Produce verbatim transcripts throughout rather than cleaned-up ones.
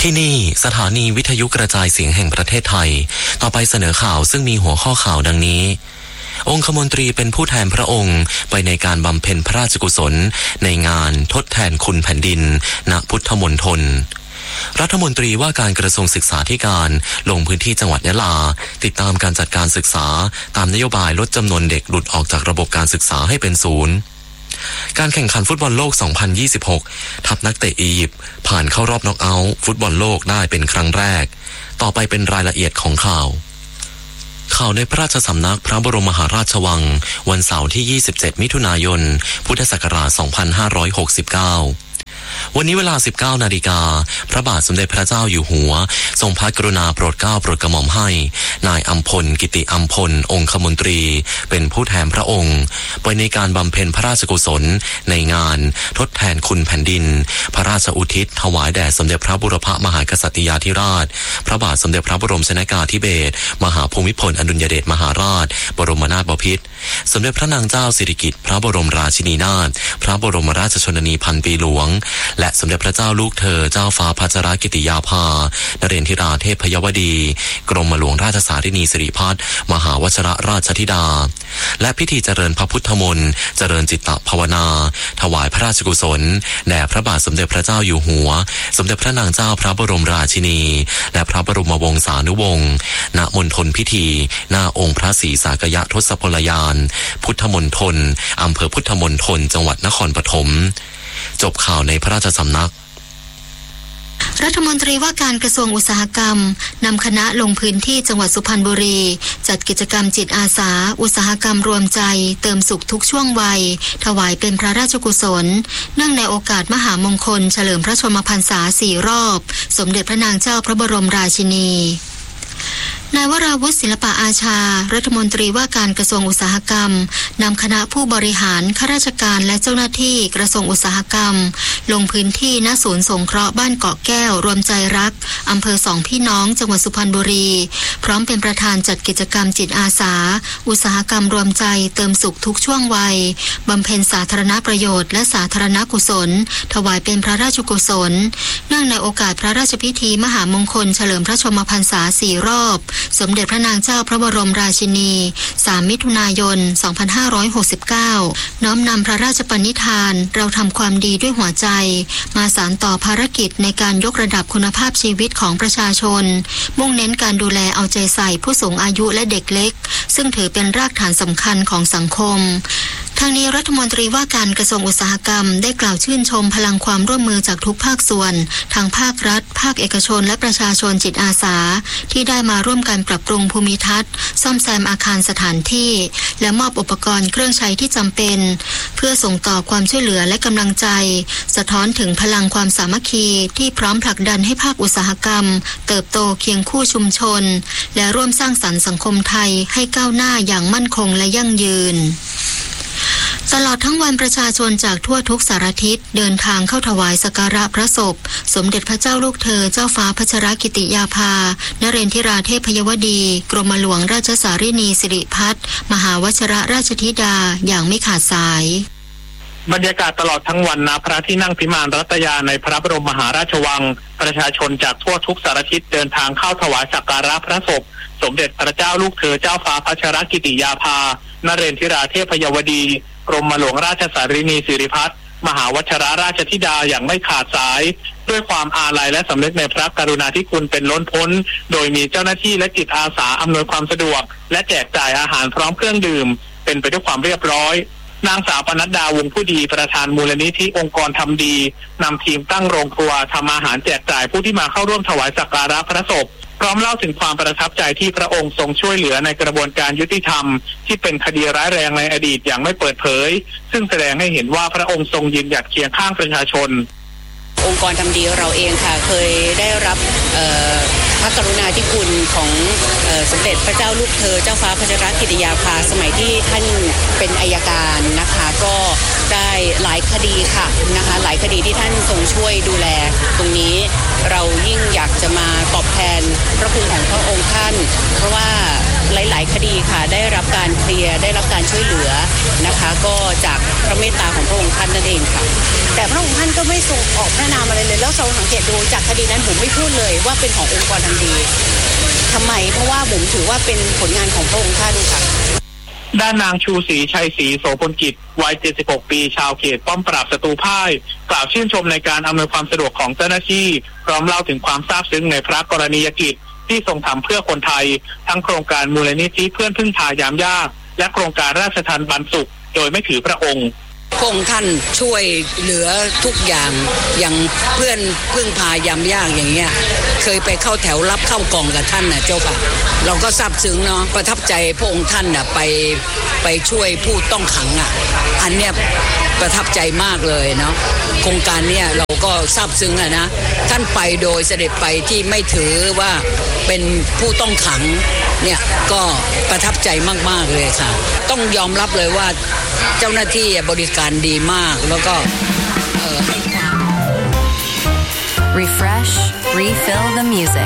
ที่นี่สถานีวิทยุกระจายเสียงแห่งประเทศไทยต่อไปเสนอข่าวซึ่งมีหัวข้อข่าวดังนี้องคมนตรีเป็นผู้แทนพระองค์ไปในการบำเพ็ญพระราชกุศลในงานทดแทนคุณแผ่นดินณพุทธมณฑลรัฐมนตรีว่าการกระทรวงศึกษาธิการลงพื้นที่จังหวัดยะลาติดตามการจัดการศึกษาตามนโยบายลดจำนวนเด็กหลุดออกจากระบบการศึกษาให้เป็นศูนย์การแข่งขันฟุตบอลโลก สองพันยี่สิบหก ทัพนักเตะอียิปต์ผ่านเข้ารอบน็อกเอาท์ฟุตบอลโลกได้เป็นครั้งแรกต่อไปเป็นรายละเอียดของข่าวข่าวในพระราชสำนักพระบรมมหาราชวังวันเสาร์ที่ยี่สิบเจ็ดมิถุนายนพุทธศักราชสองพันห้าร้อยหกสิบเก้าวันนี้เวลา สิบเก้านาฬิกาพระบาทสมเด็จพระเจ้าอยู่หัวทรงพระกรุณาโปรดเกล้าโปรดกระหม่อมให้นายอัมพลกิติอัมพลองคมนตรีเป็นผู้แทนพระองค์ไปในการบำเพ็ญพระราชกุศลในงานทดแทนคุณแผ่นดินพระราชอุทิศถวายแด่สมเด็จพระบุรพมหากษัตริยาธิราชพระบาทสมเด็จพระบรมชนกาธิเบศรมหาภูมิพลอดุลยเดชมหาราชบรมนาถบพิตรสมเด็จพระนางเจ้าสิริกิติ์พระบรมราชินีนาถพระบรมราชชนนีพันปีหลวงและสมเด็จพระเจ้าลูกเธอเจ้าฟ้าพัชรกิติยาภานเรนทิราเทพยวดีกรมหลวงราชสารินีสิริพัฒน์มหาวชรราชธิดาและพิธีเจริญพระพุทธมนต์เจริญจิตตภาวนาถวายพระราชกุศลแด่พระบาทสมเด็จพระเจ้าอยู่หัวสมเด็จพระนางเจ้าพระบรมราชินีและพระบรมวงศานุวงศ์ณมณฑลพิธีหน้าองค์พระศรีสากยทศพลยานพุทธมณฑลอำเภอพุทธมณฑลจังหวัดนครปฐมจบข่าวในพระราชสำนักรัฐมนตรีว่าการกระทรวงอุตสาหกรรมนำคณะลงพื้นที่จังหวัดสุพรรณบุรีจัดกิจกรรมจิตอาสาอุตสาหกรรมรวมใจเติมสุขทุกช่วงวัยถวายเป็นพระราชกุศลเนื่องในโอกาสมหามงคลเฉลิมพระชนมพรรษาสี่รอบสมเด็จพระนางเจ้าพระบรมราชินีนายวราวุฒิศิลปะอาชารัฐมนตรีว่าการกระทรวงอุตสาหกรรมนำคณะผู้บริหารข้าราชการและเจ้าหน้าที่กระทรวงอุตสาหกรรมลงพื้นที่ณศูนย์สงเคราะห์บ้านเกาะแก้วรวมใจรักอำเภอสองพี่น้องจังหวัดสุพรรณบุรีพร้อมเป็นประธานจัดกิจกรรมจิตอาสาอุตสาหกรรมรวมใจเติมสุขทุกช่วงวัยบำเพ็ญสาธารณประโยชน์และสาธารณกุศลถวายเป็นพระราชกุศลเนื่องในโอกาสพระราชพิธีมหามงคลเฉลิมพระชนมพรรษาสี่รอบสมเด็จพระนางเจ้าพระบรมราชินีสามมิถุนายนสองพันห้าร้อยหกสิบเก้าน้อมนำพระราชปณิธานเราทำความดีด้วยหัวใจมาสานต่อภารกิจในการยกระดับคุณภาพชีวิตของประชาชนมุ่งเน้นการดูแลเอาใจใส่ผู้สูงอายุและเด็กเล็กซึ่งถือเป็นรากฐานสำคัญของสังคมทางนี้รัฐมนตรีว่าการกระทรวงอุตสาหกรรมได้กล่าวชื่นชมพลังความร่วมมือจากทุกภาคส่วนทั้งภาครัฐภาคเอกชนและประชาชนจิตอาสาที่ได้มาร่วมกันปรับปรุงภูมิทัศน์ซ่อมแซมอาคารสถานที่และมอบอุปกรณ์เครื่องใช้ที่จำเป็นเพื่อส่งต่อความช่วยเหลือและกำลังใจสะท้อนถึงพลังความสามัคคีที่พร้อมผลักดันให้ภาคอุตสาหกรรมเติบโตเคียงคู่ชุมชนและร่วมสร้างสรรค์สังคมไทยให้ก้าวหน้าอย่างมั่นคงและยั่งยืนตลอดทั้งวันประชาชนจากทั่วทุกสารทิศเดินทางเข้าถวายสักการะพระศพสมเด็จพระเจ้าลูกเธอเจ้าฟ้าพัชรกิติยาภานเรนทิราเทพยวดีกรมหลวงราชสารินีสิริพัฒน์มหาวชรราชธิดาอย่างไม่ขาดสายบรรยากาศตลอดทั้งวันณพระที่นั่งพิมานรัตยาในพระบรมมหาราชวังประชาชนจากทั่วทุกสารทิศเดินทางเข้าถวายสักการะพระศพสมเด็จพระเจ้าลูกเธอเจ้าฟ้าพัชรกิติยาภานเรนทิราเทพยวดีกรมหลวงราชสารินีสิริพัฒน์มหาวชรราชธิดาอย่างไม่ขาดสายด้วยความอาลัยและสำนึกในพระกรุณาธิคุณเป็นล้นพ้นโดยมีเจ้าหน้าที่และจิตอาสาอำนวยความสะดวกและแจกจ่ายอาหารพร้อมเครื่องดื่มเป็นไปด้วยความเรียบร้อยนางสาวปนัดดาวงผู้ดีประธานมูลนิธิองค์กรทำดีนำทีมตั้งโรงครัวทำอาหารแจกจ่ายผู้ที่มาเข้าร่วมถวายสักการะพระศพพร้อมเล่าถึงความประทับใจที่พระองค์ทรงช่วยเหลือในกระบวนการยุติธรรมที่เป็นคดีร้ายแรงในอดีตอย่างไม่เปิดเผยซึ่งแสดงให้เห็นว่าพระองค์ทรงยืนหยัดเคียงข้างประชาชนองค์กรทำดีเราเองค่ะเคยได้รับพระกรุณาธิคุณของเอ่อสมเด็จพระเจ้าลูกเธอเจ้าฟ้าพัชรกิติยาภาสมัยที่ท่านเป็นอัยการนะคะก็ได้หลายคดีค่ะนะคะหลายคดีที่ท่านทรงช่วยดูแลตรงนี้เรายิ่งอยากจะมาตอบแทนพระคุณของพระองค์ท่านเพราะว่าหลายๆคดีค่ะได้รับการเคลียร์ได้รับการช่วยเหลือนะคะก็จากพระเมตตาของพระองค์ท่านนั่นเองค่ะแต่พระองค์ท่านก็ไม่ทรงออกพระนามอะไรเลยแล้วเราสังเกตดูจากคดีนั้นผมไม่พูดเลยว่าเป็นขององค์กรทำดีทำไมเพราะว่าผมถือว่าเป็นผลงานของพระองค์ท่านค่ะด้านนางชูศรีชัยศรีโสพลกิจวัยเจ็ดสิบหกปีชาวเขตป้อมปราบศัตรูพ่ายกล่าวชื่นชมในการอำนวยความสะดวกของเจ้าหน้าที่พร้อมเล่าถึงความซาบซึ้งในพระกรณียกิจที่ทรงทำเพื่อคนไทยทั้งโครงการมูลนิธิเพื่อนพึ่งพายามยากและโครงการราชทัณฑ์ปันสุขโดยไม่ถือพระองค์พระองค์ท่านช่วยเหลือทุกอย่างอย่างเพื่อนพึ่งพายามยากอย่างเงี้ยเคยไปเข้าแถวรับเข้ากล่องกับท่านนะเจ้าค่ะเราก็ซาบซึ้งเนาะประทับใจพระองค์ท่านน่ะไปไปช่วยผู้ต้องขังอ่ะอันเนี้ยประทับใจมากเลยเนาะโครงการเนี้ยเราก็ซาบซึ้งอ่ะนะท่านไปโดยเสด็จไปที่ไม่ถือว่าเป็นผู้ต้องขังเนี่ยก็ประทับใจมากๆเลยค่ะต้องยอมรับเลยว่าเจ้าหน้าที่บริการดีมากแล้วก็เอ่อ Refresh Refill the music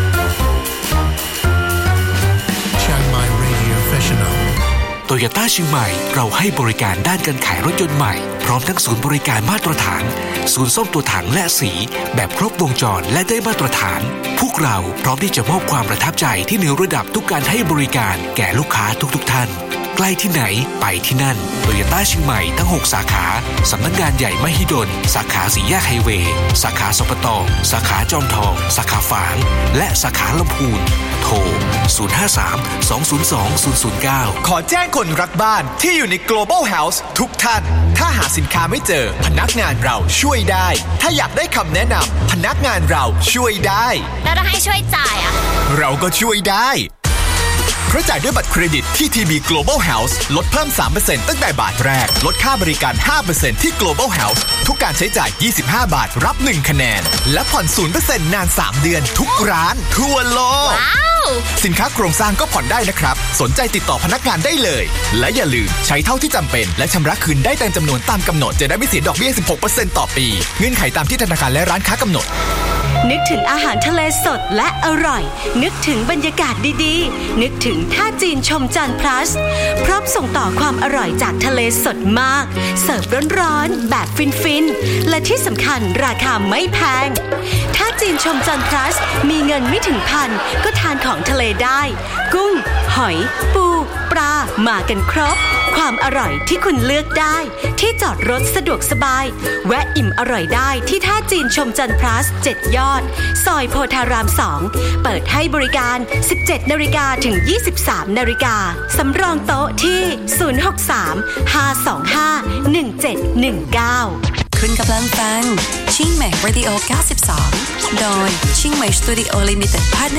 Chiang Mai Radio Professional โตโยต้าเชียงใหม่เราให้บริการด้านการขายรถยนต์ใหม่พร้อมทั้งศูนย์บริการมาตรฐานศูนย์ซ่อมตัวถังและสีแบบครบวงจรและได้มาตรฐานพวกเราพร้อมที่จะมอบความประทับใจที่เหนือระดับทุกการให้บริการแก่ลูกค้าทุกๆท่านใกล้ที่ไหนไปที่นั่นโตโยต้าเชียงใหม่ทั้งหกสาขาสำนักงานใหญ่มหิดลสาขาสี่แยกไฮเวย์สาขาสปตสาขาจอมทองสาขาฝางและสาขาลำพูนโทรศูนย์ ห้า สาม สอง ศูนย์ สอง ศูนย์ ศูนย์ เก้าขอแจ้งคนรักบ้านที่อยู่ใน Global House ทุกท่านถ้าหาสินค้าไม่เจอพนักงานเราช่วยได้ถ้าอยากได้คำแนะนำพนักงานเราช่วยได้แล้วถ้าให้ช่วยจ่ายอ่ะเราก็ช่วยได้เพราะจ่ายด้วยบัตรเครดิตที่ ที บี Global House ลดเพิ่ม สามเปอร์เซ็นต์ ตั้งแต่บาทแรกลดค่าบริการ ห้าเปอร์เซ็นต์ ที่ Global House ทุกการใช้จ่ายยี่สิบห้าบาทรับหนึ่งคะแนนและผ่อน ศูนย์เปอร์เซ็นต์ นานสามเดือนทุกร้านทั่วโลกสินค้าโครงสร้างก็ผ่อนได้นะครับสนใจติดต่อพนักงานได้เลยและอย่าลืมใช้เท่าที่จำเป็นและชำระคืนได้ตามจำนวนตามกำหนดจะได้ไม่เสียดอกเบี้ย สิบหกเปอร์เซ็นต์ ต่อปีเงื่อนไขตามที่ธนาคารและร้านค้ากำหนดนึกถึงอาหารทะเลสดและอร่อยนึกถึงบรรยากาศดีๆนึกถึงท่าจีนชมจันทร์พลัสพร้อมส่งต่อความอร่อยจากทะเลสดมากเสิร์ฟร้อนๆแบบฟินๆและที่สำคัญราคาไม่แพงท่าจีนชมจันทร์พลัสมีเงินไม่ถึงพันก็ทานของทะเลได้กุ้งหอยปูปลามากันครบความอร่อยที่คุณเลือกได้ที่จอดรถสะดวกสบายแวะอิ่มอร่อยได้ที่ท่าจีนชมจันทร์พลัสเจ็ดยอดซอยโพธารามสองเปิดให้บริการ สิบเจ็ดนาฬิกา ถึง ยี่สิบสามนาฬิกาสำรองโต๊ะที่ ศูนย์ หก สาม ห้า สอง ห้า หนึ่ง เจ็ด หนึ่ง เก้าคุณกำลังฟังชิงใหม่ Radio เก้าสิบสองโดยชิงใหม่ Studio Limited Partner